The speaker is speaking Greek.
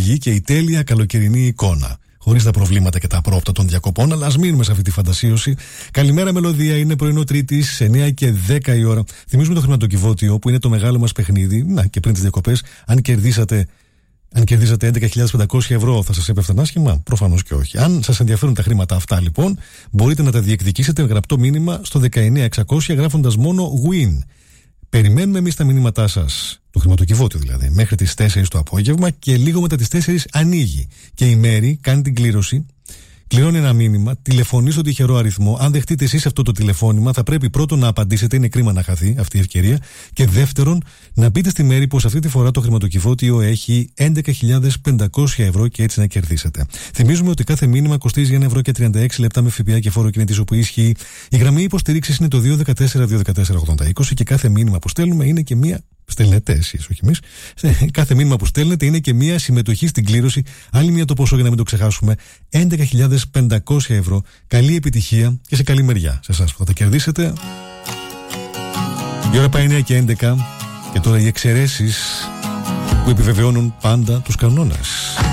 επιλογή και η τέλεια καλοκαιρινή εικόνα. Χωρίς τα προβλήματα και τα απρόπτα των διακοπών, αλλά ας μείνουμε σε αυτή τη φαντασίωση. Καλημέρα, Μελωδία. Είναι πρωινό Τρίτης, 9 και 10 η ώρα. Θυμίζουμε το χρηματοκιβώτιο που είναι το μεγάλο μας παιχνίδι. Να, και πριν τις διακοπές, αν κερδίσατε 11.500 ευρώ, θα σας έπεφταν άσχημα? Προφανώς και όχι. Αν σας ενδιαφέρουν τα χρήματα αυτά, λοιπόν, μπορείτε να τα διεκδικήσετε με γραπτό μήνυμα στο 19600 γράφοντας μόνο win. Περιμένουμε εμείς τα μηνύματά σας, το χρηματοκιβώτιο δηλαδή, μέχρι τις 4 το απόγευμα και λίγο μετά τις 4 ανοίγει. Και η Μέρη κάνει την κλήρωση, κληρώνει ένα μήνυμα, τηλεφωνεί στον τυχερό αριθμό. Αν δεχτείτε εσείς αυτό το τηλεφώνημα, θα πρέπει πρώτον να απαντήσετε, είναι κρίμα να χαθεί αυτή η ευκαιρία. Και δεύτερον, να πείτε στη Μέρη πως αυτή τη φορά το χρηματοκιβώτιο έχει 11.500 ευρώ και έτσι να κερδίσετε. Θυμίζουμε ότι κάθε μήνυμα κοστίζει 1,36 ευρώ με ΦΠΑ και φόρο κινητής όπου ισχύει. Η γραμμή υποστήριξης είναι το 214-214-8020 και κάθε μήνυμα που στέλνουμε είναι και μία. Στέλνετε εσείς, όχι εμείς. Κάθε μήνυμα που στέλνετε είναι και μία συμμετοχή στην κλήρωση. Άλλη μία το ποσό για να μην το ξεχάσουμε. 11.500 ευρώ. Καλή επιτυχία και σε καλή μεριά σε εσάς που θα τα κερδίσετε. Η ώρα πάει 9 και 11 και τώρα οι εξαιρέσεις που επιβεβαιώνουν πάντα τους κανόνες.